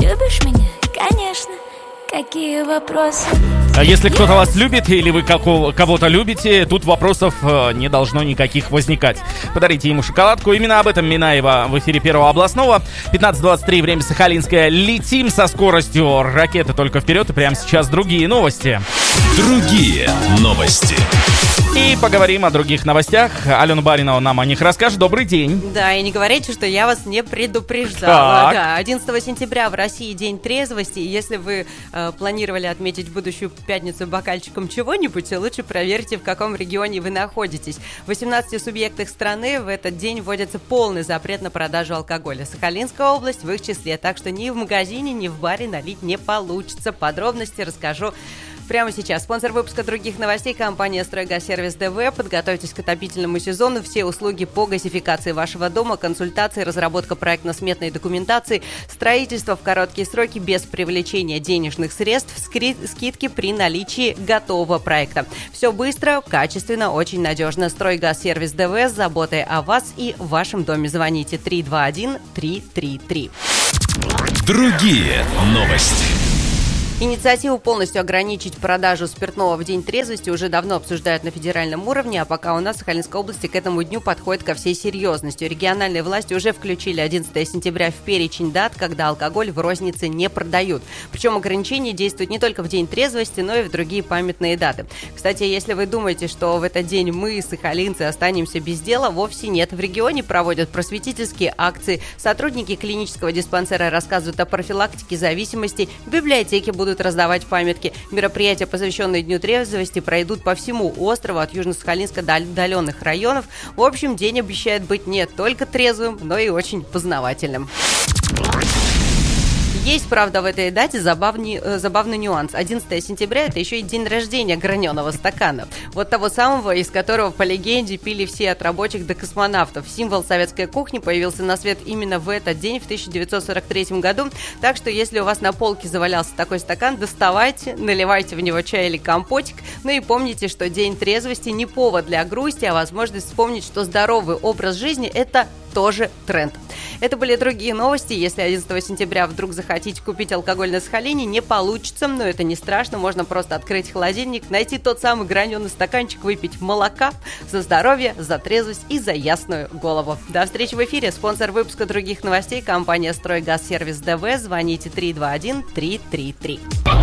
любишь меня? Конечно. Какие вопросы? А если кто-то вас любит или вы кого-то любите, тут вопросов не должно никаких возникать. Подарите ему шоколадку. Именно об этом Минаева в эфире Первого областного. 15:23, время Сахалинское. Летим со скоростью ракеты только вперед. И прямо сейчас другие новости. Другие новости. И поговорим о других новостях. Алена Баринова нам о них расскажет. Добрый день. Да, и не говорите, что я вас не предупреждала. Так. Да, 11 сентября в России День трезвости. И если вы планировали отметить будущую пятницу бокальчиком чего-нибудь, лучше проверьте, в каком регионе вы находитесь. В 18 субъектах страны в этот день вводится полный запрет на продажу алкоголя. Сахалинская область в их числе. Так что ни в магазине, ни в баре налить не получится. Подробности расскажу прямо сейчас. Спонсор выпуска других новостей – компания «Стройгазсервис ДВ». Подготовьтесь к отопительному сезону. Все услуги по газификации вашего дома, консультации, разработка проектно-сметной документации, строительство в короткие сроки без привлечения денежных средств, скидки при наличии готового проекта. Все быстро, качественно, очень надежно. «Стройгазсервис ДВ» с заботой о вас и вашем доме. Звоните 321-333. Другие новости. Инициативу полностью ограничить продажу спиртного в День трезвости уже давно обсуждают на федеральном уровне, а пока у нас в Сахалинской области к этому дню подходит ко всей серьезностью. Региональные власти уже включили 11 сентября в перечень дат, когда алкоголь в рознице не продают. Причем ограничения действуют не только в День трезвости, но и в другие памятные даты. Кстати, если вы думаете, что в этот день мы, сахалинцы, останемся без дела, вовсе нет. В регионе проводят просветительские акции, сотрудники клинического диспансера рассказывают о профилактике зависимости, библиотеки будут раздавать памятки. Мероприятия, посвященные Дню трезвости, пройдут по всему острову от Южно-Сахалинска до отдаленных районов. В общем, день обещает быть не только трезвым, но и очень познавательным. Есть, правда, в этой дате забавный нюанс. 11 сентября – это еще и день рождения граненого стакана. Вот того самого, из которого, по легенде, пили все от рабочих до космонавтов. Символ советской кухни появился на свет именно в этот день, в 1943 году. Так что, если у вас на полке завалялся такой стакан, доставайте, наливайте в него чай или компотик. Ну и помните, что День трезвости не повод для грусти, а возможность вспомнить, что здоровый образ жизни – это тоже тренд. Это были другие новости. Если 11 сентября вдруг захотите купить алкоголь на Сахалине, не получится, но это не страшно. Можно просто открыть холодильник, найти тот самый граненый стаканчик, выпить молока за здоровье, за трезвость и за ясную голову. До встречи в эфире. Спонсор выпуска других новостей – компания «Стройгазсервис ДВ». Звоните 321-333.